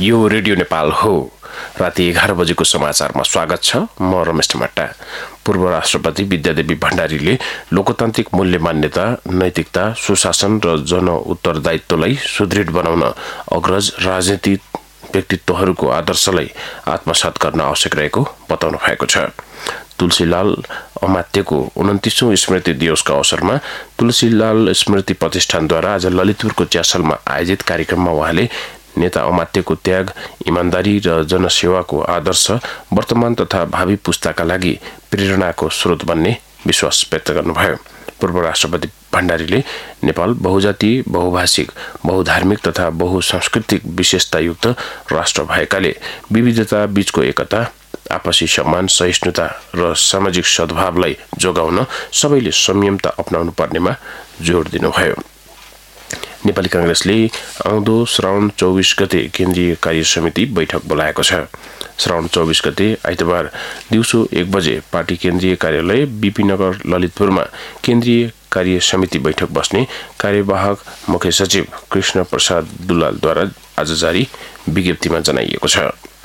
यो रेडियो नेपाल हो। राति 11 बजेको समाचारमा स्वागत छ। म रमेश टमाटा। पूर्व राष्ट्रपति विद्यादेवी भण्डारीले लोकतान्त्रिक मूल्य मान्यता, नैतिकता, सुशासन र जन उत्तरदायित्वलाई सुदृढ बनाउन अग्रज राजनीतिक व्यक्तित्वहरूको आदर्शलाई आत्मसात गर्न आवश्यक रहेको बताउनु भएको छ। तुलसीलाल अमात्यको 29औं स्मृति दिवसका अवसरमा तुलसीलाल स्मृति प्रतिष्ठानद्वारा आज ललितपुरको च्यासलमा आयोजित कार्यक्रममा उहाँले नेता अमात्यको त्याग, इमानदारी र जनसेवाको आदर्श वर्तमान तथा भावी पुस्ताका लागि प्रेरणाको स्रोत बन्ने विश्वास व्यक्त गर्नुभयो। पूर्व राष्ट्रपति भण्डारीले नेपाल बहुजातीय, बहुभाषिक, बहुधार्मिक तथा बहुसांस्कृतिक विशेषतायुक्त राष्ट्र भएकाले विविधता बीचको एकता, आपसी सम्मान, सहिष्णुता र सामाजिक सद्भावलाई जोगाउन सबैले संयमता अपनाउनु पर्नेमा जोड दिनुभयो। नेपाली कांग्रेसले आउँदो श्रावण 24 गते केन्द्रीय कार्य समिति बैठक बोलाएको छ। श्रावण 24 गते आइतबार दिउँसो 1 बजे पार्टी केन्द्रीय कार्यालय बीपी नगर ललितपुरमा केन्द्रीय कार्य समिति बैठक बस्ने कार्यवाहक मुख्य सचिव कृष्ण प्रसाद दुलालद्वारा आज जारी विज्ञप्तिमा जनाइएको छ।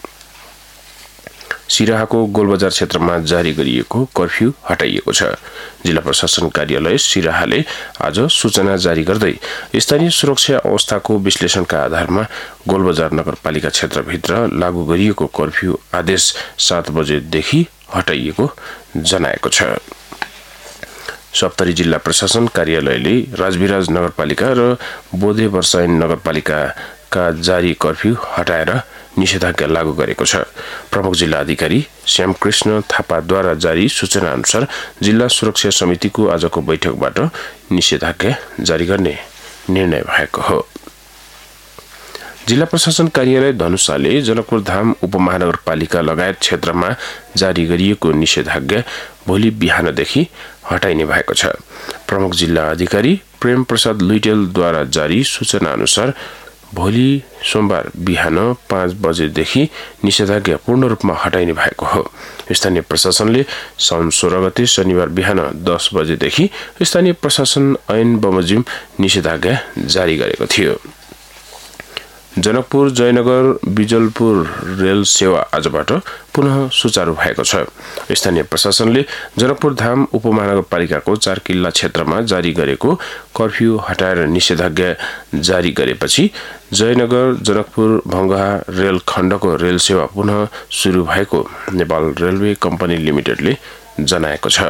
सिराहाको गोलबजार क्षेत्रमा जारी गरिएको कर्फ्यू हटाइएको छ। जिल्ला प्रशासन कार्यालय सिराहाले आज सूचना जारी गर्दै स्थानीय सुरक्षा अवस्थाको विश्लेषणका आधारमा गोलबजार नगरपालिका क्षेत्रभित्र लागू गरिएको कर्फ्यू आदेश 7 बजेदेखि हटाइएको जनाएको छ। सप्तरी जिल्ला प्रशासन कार्यालयले राजविराज नगरपालिका र बोधे वर्षायन नगरपालिकाका जारी कर्फ्यू हटाएर निषेधाज्ञा लागू गरेको छ। प्रमुख जिल्ला अधिकारी श्यामकृष्ण थापाद्वारा जारी सूचना अनुसार जिल्ला सुरक्षा समितिको आजको बैठकबाट निषेधाज्ञा जारी गर्ने निर्णय भएको हो। जिल्ला प्रशासन कार्यालय धनुषाले जनकपुर धाम उपमहानगरपालिका लगायत क्षेत्रमा जारी गरिएको निषेधाज्ञा भोलि बिहानदेखि हटाइने भएको छ। प्रमुख जिल्ला अधिकारी प्रेम प्रसाद लुइटेलद्वारा जारी सूचना अनुसार भोलि सोमबार बिहान 5 बजेदेखि निषेधाज्ञा पूर्ण रूपमा हटाइने भएको हो। स्थानीय प्रशासनले साउन 16 गते शनिबार बिहान 10 बजेदेखि स्थानीय प्रशासन ऐन बमोजिम निषेधाज्ञा जारी गरेको थियो। जनकपुर जयनगर बिजलपुर रेल सेवा आजबाट पुनः सुचारू भएको छ। स्थानीय प्रशासनले जनकपुर धाम उपमहानगरपालिकाको 4 किल्ला क्षेत्रमा जारी गरेको कर्फ्यू हटाएर निषेधाज्ञा जारी गरेपछि जयनगर जनकपुर भंगहा रेल खण्डको रेल सेवा पुनः सुरु भएको नेपाल रेलवे कम्पनी लिमिटेडले जनाएको छ।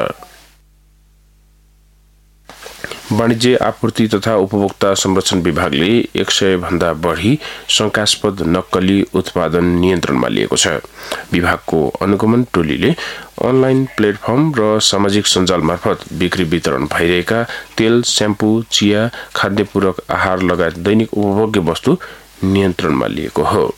वाणिज्य आपूर्ति तथा उपभोक्ता संरक्षण विभागले 100 भन्दा बढी शंकास्पद नक्कली उत्पादन नियन्त्रणमा लिएको छ। विभागको अनुगमन टोलीले अनलाइन प्लेटफर्म र सामाजिक सञ्जाल मार्फत बिक्री वितरण भइरहेका तेल, स्याम्पू, चिया, खाद्य पूरक आहार लगायत दैनिक उपभोग्य वस्तु नियन्त्रणमा लिएको हो।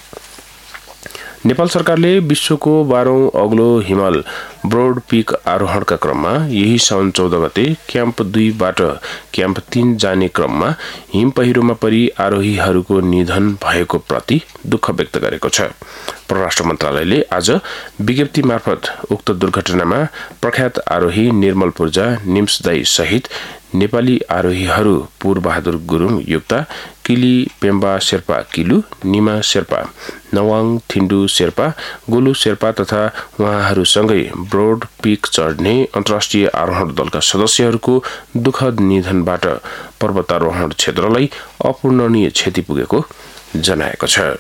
नेपाल सरकारले विश्वको 12औं अग्लो हिमाल ब्रोड पीक आरोहणका क्रममा यही साउन 14 गते क्याम्प 2 बाट क्याम्प 3 जाने क्रममा हिम पहिरोमा परि आरोहीहरूको निधन भएको प्रति दुःख व्यक्त गरेको छ। परराष्ट्र मन्त्रालयले आज विज्ञप्ति मार्फत उक्त दुर्घटनामा प्रख्यात आरोही निर्मल पूर्जा निम्सदाई सहित नेपाली आरोहीहरू पूर्वबहादुर गुरुङ युक्ता, किली पेम्बा शेर्पा किलु, निमा शेर्पा, नवाङ थिन्डु शेर्पा, गोलु शेर्पा तथा उहाँहरूसँगै ब्रोड पीक चढ्ने अन्तर्राष्ट्रिय आरोहण दलका सदस्यहरूको दुःखद निधनबाट पर्वतारोहण क्षेत्रलाई अपूर्णनीय क्षति पुगेको जनाएको छ।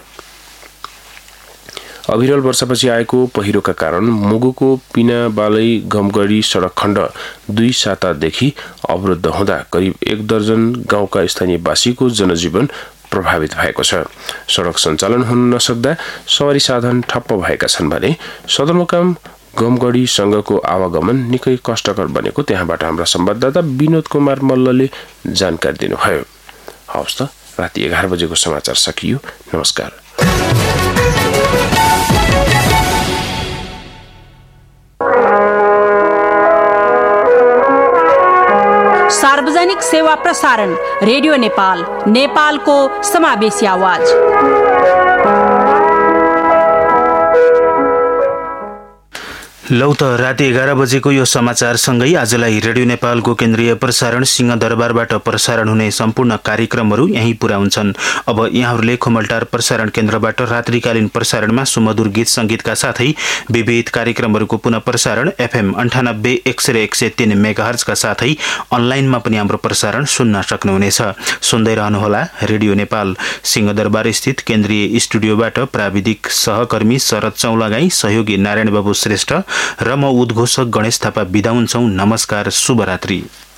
अविरल वर्षपछि आएको पहिरोका कारण मुगुको पिनाबालै गमगढी सडक खण्ड 2 सातादेखि अवरुद्ध हुँदा करिब 1 दर्जन गाउँका स्थानीयवासीको जनजीवन प्रभावित भएको छ। सडक सञ्चालन हुन नसक्दा सवारी साधन ठप्प भएका छन् भने सदरमुकाम गमगढीसँगको आवागमन निकै कष्टकर बनेको त्यहाँबाट हाम्रा संवाददाता विनोद कुमार मल्लले जानकारी दिनुभयो। हवस् त, राति 11 बजेको समाचार सकियो। नमस्कार। सार्वजनिक सेवा प्रसारण रेडियो नेपाल, नेपालको समावेशी आवाज। लौ त राति 11 बजेको यो समाचारसँगै आजलाई रेडियो नेपालको केन्द्रीय प्रसारण सिंहदरबारबाट प्रसारण हुने सम्पूर्ण कार्यक्रमहरू यहीँ पुरा हुन्छन्। अब यहाँहरूले खोमलटार प्रसारण केन्द्रबाट रात्रिकालीन प्रसारणमा सुमधुर गीत संगीतका साथै विविध कार्यक्रमहरूको पुनः प्रसारण FM 98.103 मेगाहर्जका साथै अनलाइनमा पनि हाम्रो प्रसारण सुन्न सक्नुहुनेछ। सुन्दै रहनुहोला रेडियो नेपाल। सिंहदरबार स्थित केन्द्रीय स्टुडियोबाट प्राविधिक सहकर्मी शरद चौलागाई, सहयोगी नारायण बाबु श्रेष्ठ र म उद्घोषक गणेश थापा बिदा हुन्छौं। नमस्कार, शुभरात्रि।